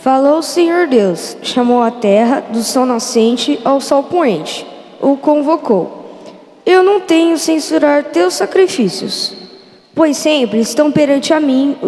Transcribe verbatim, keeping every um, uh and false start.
Falou o Senhor Deus, chamou a terra do sol nascente ao sol poente, o convocou. Eu não tenho censurar teus sacrifícios, pois sempre estão perante a mim